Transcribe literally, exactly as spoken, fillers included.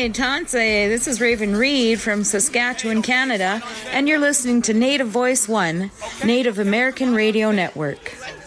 Hi, Tanse. This is Raven Reed from Saskatchewan, Canada, and you're listening to Native Voice One, Native American Radio Network.